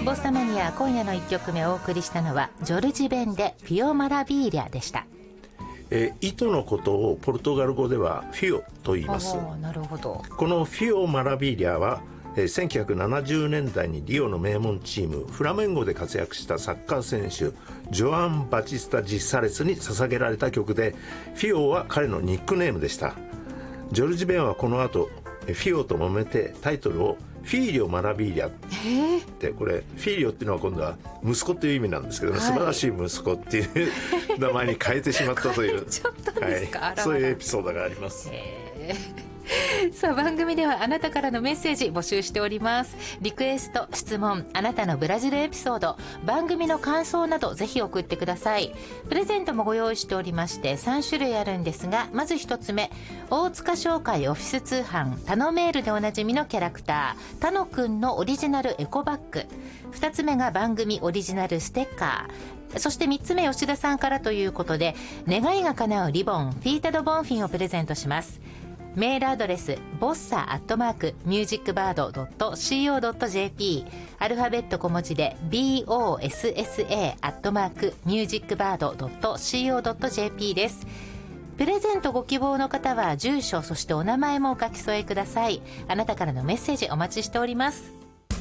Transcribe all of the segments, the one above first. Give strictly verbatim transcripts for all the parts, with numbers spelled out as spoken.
ボッサマニア、今夜のいっきょくめお送りしたのはジョルジ・ベンでフィオ・マラビーリャでした。 えー、糸のことをポルトガル語ではフィオと言います。 なるほど。 このフィオ・マラビーリャは、えー、せんきゅうひゃくななじゅうねんだいにリオの名門チームフラメンゴで活躍したサッカー選手ジョアン・バチスタ・ジサレスに捧げられた曲で、フィオは彼のニックネームでした。ジョルジ・ベンはこの後フィオと揉めてタイトルをフィーリョ・マラビーリャって、これフィーリョっていうのは今度は息子っていう意味なんですけど、ね、はい、素晴らしい息子っていう名前に変えてしまったというちょっとですか、はい、 そういうエピソードがあります。 さあ、番組ではあなたからのメッセージ募集しております。リクエスト、質問、あなたのブラジルエピソード、番組の感想などぜひ送ってください。プレゼントもご用意しておりましてさんしゅるいあるんですが、まずひとつめ、大塚商会オフィス通販タノメールでおなじみのキャラクタータノくんのオリジナルエコバッグ、ふたつめが番組オリジナルステッカー、そしてみっつめ、吉田さんからということで願いが叶うリボンフィータドボンフィンをプレゼントします。メールアドレスボッサアットマークミュージックバードドットシーオードットジェーピー、 アルファベット小文字で ボッサ アットマークミュージックバードドットシーオードットジェーピー です。プレゼントご希望の方は住所、そしてお名前もお書き添えください。あなたからのメッセージお待ちしております。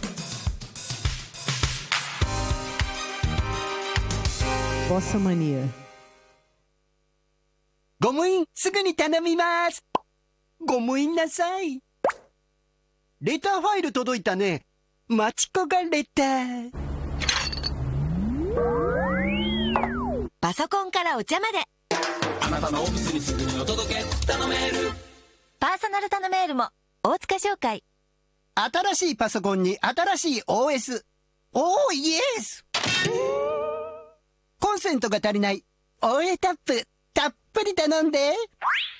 ボッサマニア。 ご無印すぐに頼みます。ご無印なさい。レターファイル届いたね。マチコがレター。 パソコンからお茶まで、 あなたのオフィスにすぐにお届け、頼める。 パーソナル頼めールも大塚商会。 新しいパソコンに新しい オーエス。 おーイエス。コンセントが足りない。オーエータップたっぷり頼んで。